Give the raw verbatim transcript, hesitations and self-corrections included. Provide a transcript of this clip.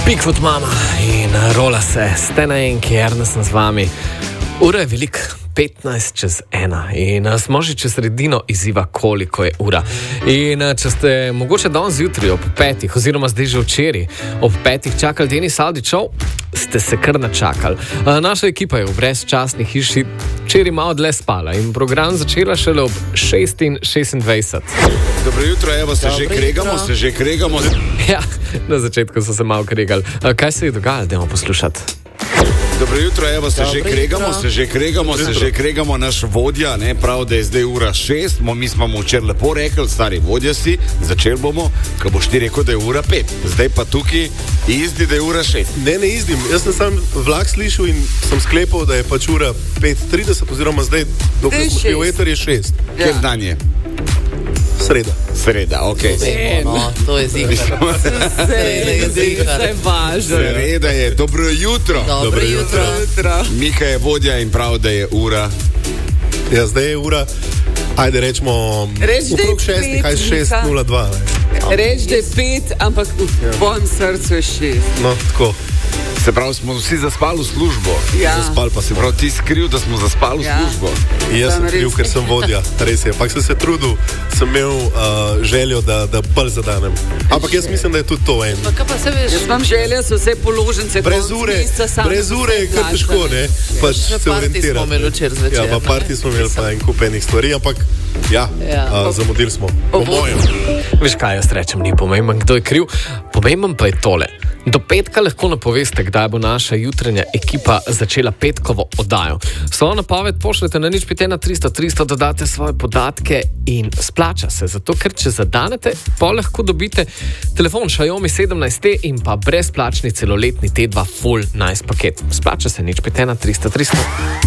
Bigfoot mama in rola se, ste na enki, Ernest sem z vami. Ura je velik, petnajst čez ena in smo že čez sredino izziva, koliko je ura. In če ste mogoče danes zjutraj ob petih oziroma zdaj že včeraj ob petih čakali Denis Avdićov, ste se kar načakali. Naša ekipa je v brezčasni hiši včeraj malo dlje spala in program začela šele ob šest in šestindvajset. Dobro jutro, evo se Dobro že kregamo, jutro. se že kregamo. Ja, na začetku so se malo kregali. Kaj se je dogajalo, dajmo poslušati. Dobro jutro, evo se Dobro že jutro. kregamo, se že kregamo, se že kregamo, naš vodja, ne, prav, da je zdaj ura šest, mo, mi smo mu včeraj lepo rekli, stari vodja si, začeli bomo, ko boš ti rekel, da je ura pet. Zdaj pa tukaj izdi, da je ura šest. Ne, ne izdim. Jaz sem sam vlak slišal in sem sklepal, da je pač ura pet trideset oziroma zdaj, dokler Zdaj smo šli v šest. eter, je šest. Ja. Kjer dan je? Sreda. Sreda, okej. Okay. No, to je zihar. Sreda je zihar. Sreda je, dobro jutro. Dobro jutro. Miha je vodja in prav, da je ura. Ja, zdaj je ura, ajde rečemo, Reč, da je okrog šestih, pet, kaj šest nula dva. Reč, da je pet, ampak v tvojem srcu je šest. No, tako. Se pravi, smo vsi zaspali v službo. Ja. Zaspal pa Se se pravi, ti skriv, da smo zaspali v Ja. službo. In jaz sem Sem kriv, res. ker sem vodja, res je. Pak sem se trudil, sem imel uh, željo, da, da bolj zadanem. Ampak jaz mislim, da je tudi to en. Pa kaj pa se veš? Jaz imam želje, so vse položnice. Brez konec ure, meseca, sam brez ure je kar plačane. težko, ne? Pač Še se party orientirati. smo imeli včeraj zvečer, Ja, pa ne? party smo imeli pa en kup enih stvari, ampak ja, Ja. uh, zamudili smo. Po mojem. Veš kaj, jaz rečem, ni pomemben, kdo je kriv, pomemben pa je tole. Do petka lahko napoveste, kdaj bo naša jutranja ekipa začela petkovo oddajo. Svojo napoved pošljete na nič pet ena tristo tristo, dodate svoje podatke in splača se. Zato, ker če zadanete, pa lahko dobite telefon Xiaomi sedemnajst T in pa brezplačni celoletni T dva Full Nice paket. Splača se nič pet ena tristo tristo.